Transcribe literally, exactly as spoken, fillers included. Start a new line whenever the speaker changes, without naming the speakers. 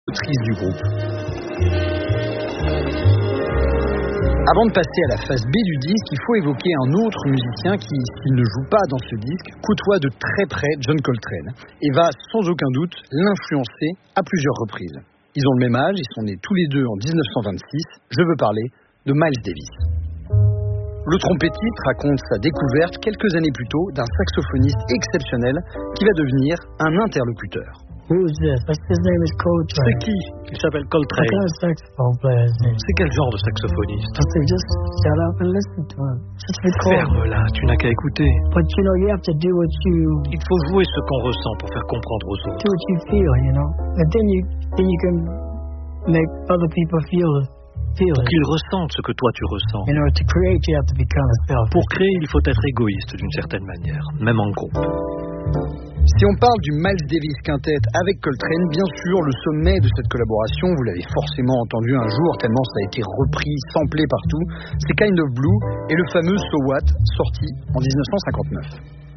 Autrice du groupe. Avant de passer à la phase B du disque, il faut évoquer un autre musicien qui, s'il ne joue pas dans ce disque, côtoie de très près John Coltrane et va sans aucun doute l'influencer à plusieurs reprises. Ils ont le même âge, ils sont nés tous les deux en dix-neuf cent vingt-six. Je veux parler de Miles Davis. Le trompettiste raconte sa découverte quelques années plus tôt d'un saxophoniste exceptionnel qui va devenir un interlocuteur.
Who's this? His name is Coltrane.
C'est qui? Il s'appelle Coltrane.
What kind of saxophone player is he?
C'est quel genre de saxophoniste?
I said, just shut up and listen to him. Just record.
Ferme-la, tu n'as qu'à écouter.
But you know, you have to do what you...
Il faut jouer ce qu'on ressent pour faire comprendre aux autres.
Do what you feel, you know? And then you, then you can make other people feel it. Feel
Pour
it.
qu'ils ressentent ce que toi tu ressens.
In order to create, you have to be kind of selfish.
Pour créer, il faut être égoïste d'une certaine manière, même en groupe.
Si on parle du Miles Davis Quintet avec Coltrane, bien sûr, le sommet de cette collaboration, vous l'avez forcément entendu un jour, tellement ça a été repris, samplé partout, c'est Kind of Blue et le fameux So What, sorti en dix-neuf cent cinquante-neuf.